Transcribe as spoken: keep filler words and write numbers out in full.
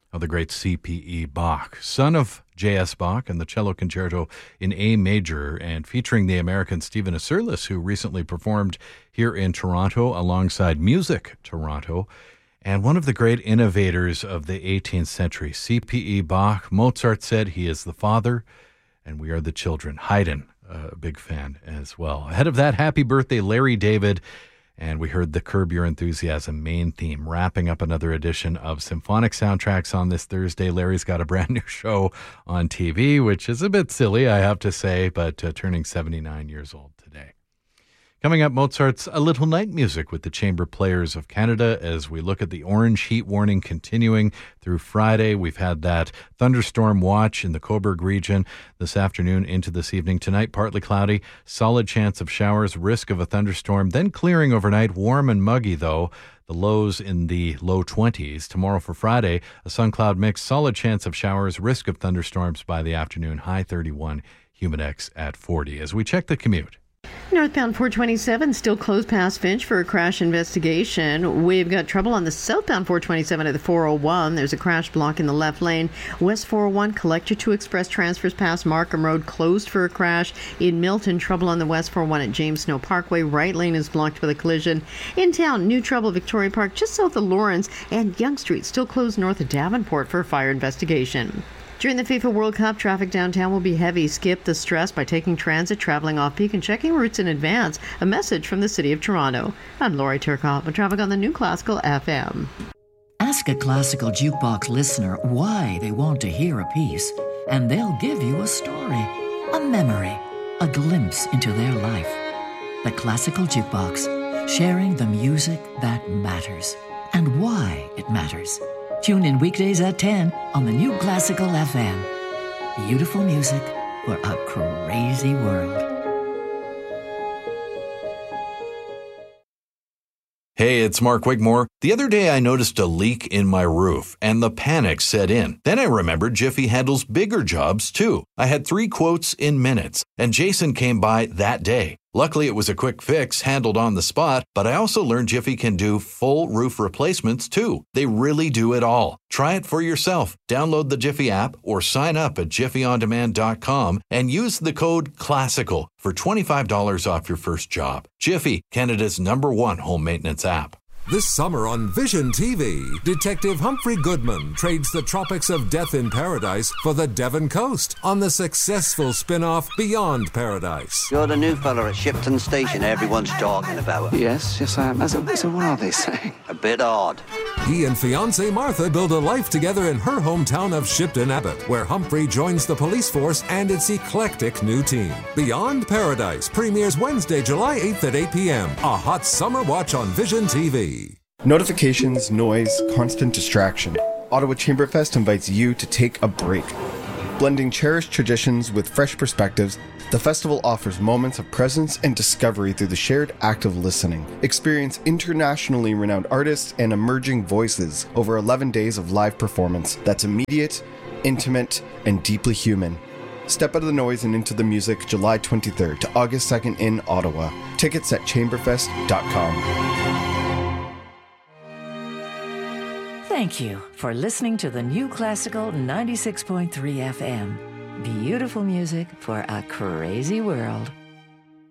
of the great C P E Bach, son of J S Bach, and the cello concerto in A major, and featuring the American Stephen Asurlis, who recently performed here in Toronto alongside Music Toronto, and one of the great innovators of the eighteenth century, C P E Bach. Mozart said he is the father, and we are the children. Haydn, a big fan as well. Ahead of that, happy birthday, Larry David. And we heard the Curb Your Enthusiasm main theme, wrapping up another edition of Symphonic Soundtracks on this Thursday. Larry's got a brand new show on T V, which is a bit silly, I have to say, but uh, turning seventy-nine years old today. Coming up, Mozart's A Little Night Music with the Chamber Players of Canada as we look at the orange heat warning continuing through Friday. We've had that thunderstorm watch in the Cobourg region this afternoon into this evening. Tonight, partly cloudy, solid chance of showers, risk of a thunderstorm, then clearing overnight, warm and muggy though. The lows in the low twenties. Tomorrow for Friday, a sun-cloud mix, solid chance of showers, risk of thunderstorms by the afternoon, high thirty-one, Humidex at forty. As we check the commute. Northbound four twenty-seven still closed past Finch for a crash investigation. We've got trouble on the southbound four twenty-seven at the four oh one. There's a crash block in the left lane. West four oh one, Collector two Express transfers past Markham Road, closed for a crash. In Milton, trouble on the West four oh one at James Snow Parkway. Right lane is blocked for the collision. In town, new trouble Victoria Park just south of Lawrence, and Yonge Street still closed north of Davenport for a fire investigation. During the FIFA World Cup, traffic downtown will be heavy. Skip the stress by taking transit, traveling off-peak, and checking routes in advance. A message from the City of Toronto. I'm Lori Turcotte with traffic on the New Classical F M. Ask a classical jukebox listener why they want to hear a piece, and they'll give you a story, a memory, a glimpse into their life. The Classical Jukebox, sharing the music that matters and why it matters. Tune in weekdays at ten on the New Classical F M. Beautiful music for a crazy world. Hey, it's Mark Wigmore. The other day I noticed a leak in my roof, and the panic set in. Then I remembered Jiffy handles bigger jobs, too. I had three quotes in minutes, and Jason came by that day. Luckily, it was a quick fix, handled on the spot, but I also learned Jiffy can do full roof replacements, too. They really do it all. Try it for yourself. Download the Jiffy app or sign up at jiffy on demand dot com and use the code CLASSICAL for twenty-five dollars off your first job. Jiffy, Canada's number one home maintenance app. This summer on Vision T V, Detective Humphrey Goodman trades the tropics of death in paradise for the Devon coast on the successful spin-off Beyond Paradise. You're the new fella at Shipton Station everyone's talking about. Yes, yes I am. So, so what are they saying? A bit odd. He and fiancée Martha build a life together in her hometown of Shipton Abbott, where Humphrey joins the police force and its eclectic new team. Beyond Paradise premieres Wednesday, July eighth at eight p.m. A hot summer watch on Vision T V. Notifications, noise, constant distraction. Ottawa Chamberfest invites you to take a break. Blending cherished traditions with fresh perspectives, the festival offers moments of presence and discovery through the shared act of listening. Experience internationally renowned artists and emerging voices over eleven days of live performance that's immediate, intimate, and deeply human. Step out of the noise and into the music July twenty-third to August second in Ottawa. Tickets at chamberfest dot com. Thank you for listening to the New Classical ninety-six point three F M. Beautiful music for a crazy world.